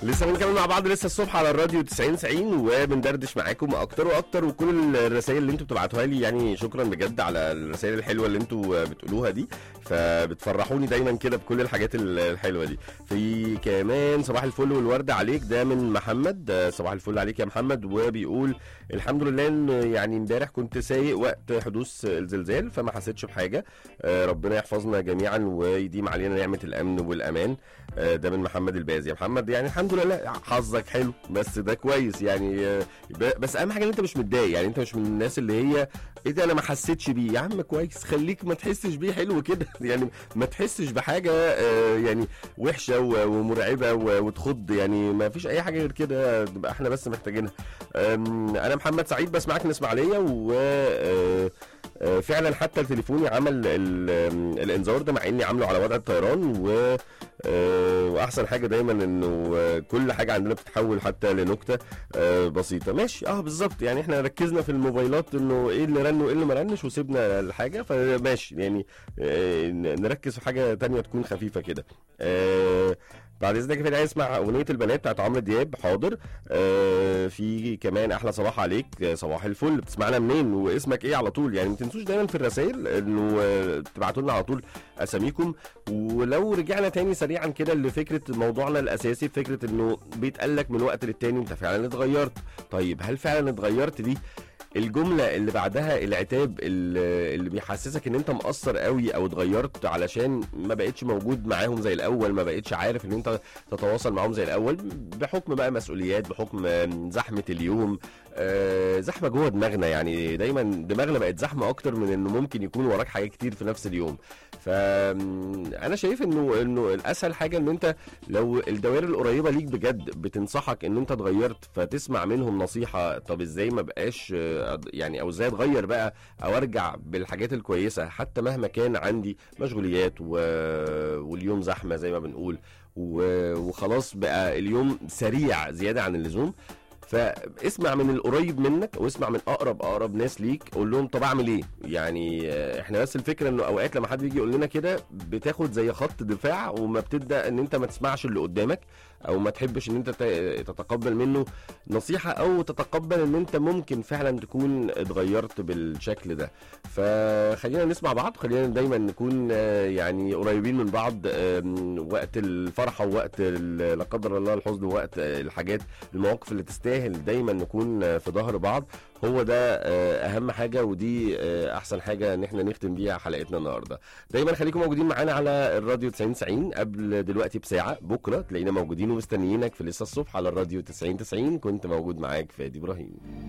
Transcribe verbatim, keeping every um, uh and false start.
لسه بنكمل مع بعض لسه الصبح على الراديو تسعين تسعين وبندردش معاكم اكتر واكتر، وكل الرسائل اللي انتوا بتبعتوها لي يعني شكرا بجد على الرسائل الحلوه اللي انتوا بتقولوها دي، فبتفرحوني دايما كده بكل الحاجات الحلوه دي. في كمان صباح الفل والورد عليك، ده من محمد. صباح الفل عليك يا محمد، وبيقول الحمد لله ان يعني امبارح كنت سايق وقت حدوث الزلزال فما حسيتش بحاجه، ربنا يحفظنا جميعا ويديم علينا نعمه الامن والامان. ده من محمد الباز. يا محمد يعني الحمد لله حظك حلو، بس ده كويس يعني، بس اهم حاجه ان انت مش متضايق، يعني انت مش من الناس اللي هي ايه ده انا ما حسيتش بيه. يا عم كويس، خليك ما تحسش بيه، حلو كده يعني ما تحسش بحاجه يعني وحشه ومرعبه وتخض، يعني ما فيش اي حاجه غير كده نبقى احنا بس محتاجينها. انا محمد سعيد بسمعك من اسماعيليه، و فعلا حتى تليفوني عمل الانذار ده مع اني عامله على وضع الطيران، و واحسن حاجه دايما انه كل حاجه عندنا بتتحول حتى لنكته بسيطه. ماشي اه بالظبط، يعني احنا ركزنا في الموبايلات انه ايه اللي رن وايه اللي ما رنش وسيبنا الحاجه، فماشي يعني نركز في حاجه تانية تكون خفيفه كده. بعد اذنك كده عايز اسمع اغنيه البنات بتاعت عمرو دياب. حاضر. آه في كمان احلى صباح عليك، صباح الفل، بتسمعنا منين واسمك ايه على طول؟ يعني ما تنسوش دايما في الرسائل انه تبعتوا لنا على طول اساميكم. ولو رجعنا تاني سريعا كده لفكره موضوعنا الاساسي، فكره انه بيتقال لك من وقت للتاني انت فعلا اتغيرت. طيب هل فعلا اتغيرت دي الجمله اللي بعدها العتاب اللي بيحسسك ان انت مقصر قوي او اتغيرت علشان ما بقتش موجود معاهم زي الاول، ما بقتش عارف ان انت تتواصل معاهم زي الاول بحكم بقى مسؤوليات، بحكم زحمه اليوم، آه زحمه جوه دماغنا، يعني دايما دماغنا بقت زحمه اكتر من انه ممكن يكون وراك حاجات كتير في نفس اليوم. فانا شايف انه انه الاسهل حاجه ان انت لو الدوائر القريبه ليك بجد بتنصحك ان انت اتغيرت فتسمع منهم نصيحه، طب ازاي ما بقاش يعني، او ازاي اتغير بقى او ارجع بالحاجات الكويسه حتى مهما كان عندي مشغوليات و... واليوم زحمه زي ما بنقول، و... وخلاص بقى اليوم سريع زياده عن اللزوم. فاسمع من القريب منك واسمع من اقرب اقرب ناس ليك، قول لهم طب اعمل ايه. يعني احنا بس الفكره انه اوقات لما حد يجي يقول لنا كده بتاخد زي خط دفاع وما بتبدا ان انت ما تسمعش اللي قدامك، او ما تحبش ان انت تتقبل منه نصيحه، او تتقبل ان انت ممكن فعلا تكون اتغيرت بالشكل ده. فخلينا نسمع بعض، خلينا دايما نكون يعني قريبين من بعض وقت الفرحه ووقت لا قدر الله الحزن ووقت الحاجات المواقف اللي تستاهل، دايما نكون في ظهر بعض. هو ده اهم حاجه، ودي احسن حاجه ان احنا نختم بيها حلقتنا النهارده. دايما خليكم موجودين معانا على الراديو تسعين تسعين قبل دلوقتي بساعه، بكره تلاقينا موجودين ومستنيينك في لسه الصبح على الراديو تسعين تسعين. كنت موجود معاك فادي ابراهيم.